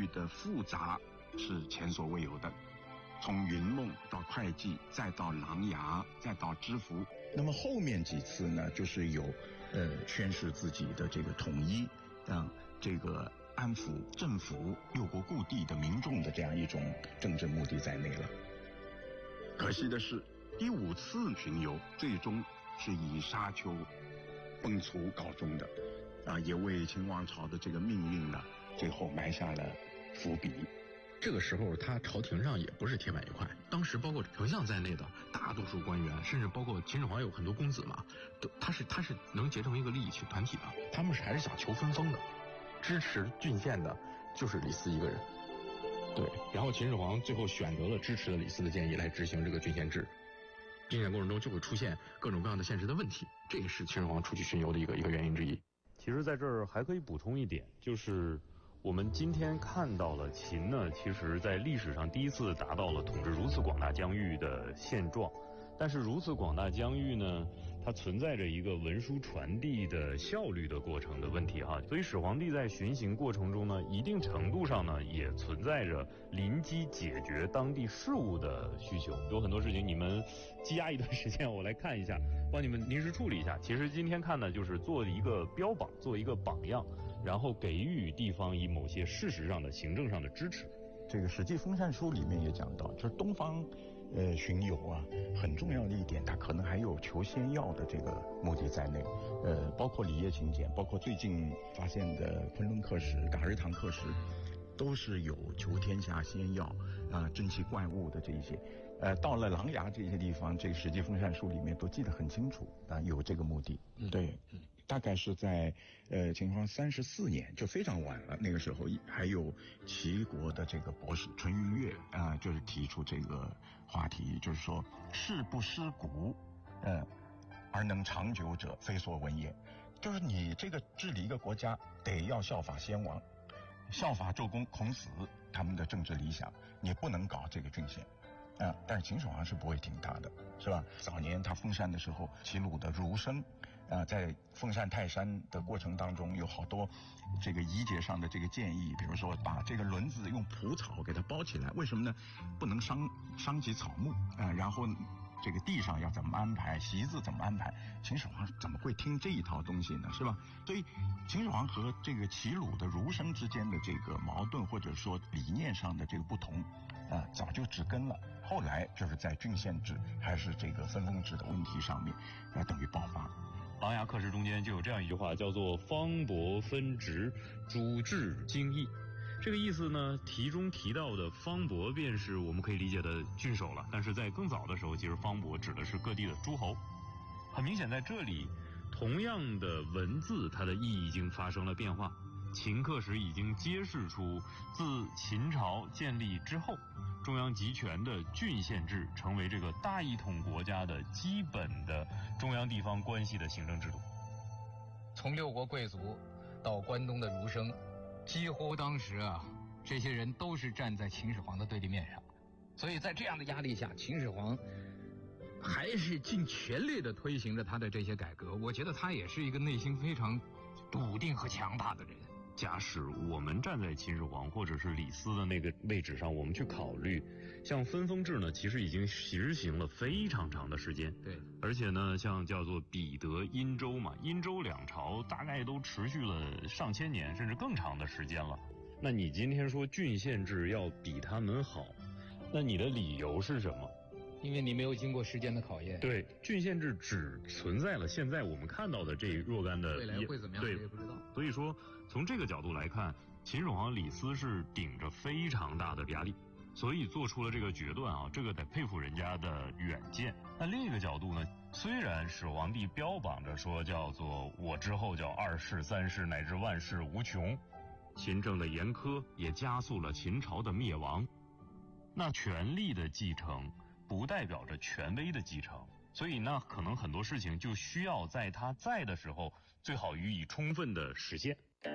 的复杂是前所未有的，从云梦到会稽，再到琅琊，再到知府。那么后面几次呢，就是有宣示自己的这个统一，让这个安抚政府六国故地的民众的这样一种政治目的在内了。可惜的是，第5次巡游最终是以沙丘崩殂告终的，也为秦王朝的这个命运呢，最后埋下了伏笔。 这个时候他朝廷上也不是铁板一块，当时包括丞相在内的大多数官员，甚至包括秦始皇有很多公子嘛，他是能结成一个利益团体的，他们还是想求分封的，支持郡县的就是李斯一个人。对，然后秦始皇最后选择了支持了李斯的建议来执行这个郡县制，郡县过程中就会出现各种各样的现实的问题，这也是秦始皇出去巡游的一个原因之一。 其实在这儿还可以补充一点，就是我们今天看到了秦呢，其实在历史上第一次达到了统治如此广大疆域的现状。但是如此广大疆域呢，它存在着一个文书传递的效率的过程的问题哈。所以始皇帝在巡行过程中呢，一定程度上呢，也存在着临机解决当地事务的需求。有很多事情你们积压一段时间，我来看一下，帮你们临时处理一下。其实今天看呢，就是做一个标榜，做一个榜样，然后给予地方以某些事实上的行政上的支持。 这个《史记·封禅书》里面也讲到，就是东方巡游啊，很重要的一点，它可能还有求仙药的这个目的在内。包括李叶秦简，包括最近发现的昆仑刻石、嘎日堂刻石，都是有求天下仙药珍奇怪物的这一些。到了琅琊这些地方，这个《史记·封禅书》里面都记得很清楚有这个目的。对。大概是在秦始皇34年，就非常晚了。那个时候还有齐国的这个博士淳于越就是提出这个话题，就是说事不失古，而能长久者，非所闻也。就是你这个治理一个国家，得要效法先王，效法周公、孔子他们的政治理想，你不能搞这个郡县。但是秦始皇是不会听他的，是吧？早年他封禅的时候，齐鲁的儒生，在封禅泰山的过程当中，有好多这个仪节上的这个建议，比如说把这个轮子用蒲草给它包起来，为什么呢？不能伤及草木然后这个地上要怎么安排，席子怎么安排？秦始皇怎么会听这一套东西呢？是吧？所以秦始皇和这个齐鲁的儒生之间的这个矛盾，或者说理念上的这个不同，早就植根了。后来就是在郡县制还是这个分封制的问题上面，等于爆发。 琅琊刻石中间就有这样一句话，叫做方伯分职，主治经义。这个意思呢，题中提到的方伯便是我们可以理解的郡守了，但是在更早的时候，其实方伯指的是各地的诸侯。很明显在这里，同样的文字，它的意义已经发生了变化。秦刻石已经揭示出，自秦朝建立之后，中央集权的郡县制成为这个大一统国家的基本的中央地方关系的行政制度。 从六国贵族到关东的儒生，几乎当时这些人都是站在秦始皇的对立面上，所以在这样的压力下，秦始皇还是尽全力的推行着他的这些改革。我觉得他也是一个内心非常笃定和强大的人。 假使我们站在秦始皇或者是李斯的那个位置上，我们去考虑，像分封制呢，其实已经实行了非常长的时间。 对， 而且呢，像叫做彼得、殷周嘛，殷周两朝大概都持续了上千年，甚至更长的时间了。那你今天说郡县制要比他们好，那你的理由是什么？ 因为你没有经过时间的考验。 对，郡县制只存在了现在我们看到的这若干的未来会怎么样，谁也不知道。 所以说，从这个角度来看，秦始皇李斯是顶着非常大的压力，所以做出了这个决断这个得佩服人家的远见。那另一个角度呢，虽然始皇帝标榜着说叫做我之后叫2世、3世乃至万世无穷，秦政的严苛也加速了秦朝的灭亡。那权力的继承不代表着权威的继承，所以那可能很多事情就需要在他在的时候最好予以充分的实现。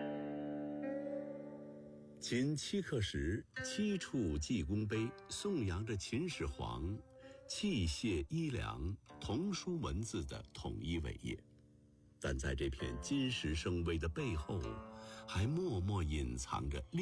秦七刻石7处济功碑颂扬着秦始皇器械衣良、童书文字的统一伟业，但在这片金石生威的背后，还默默隐藏着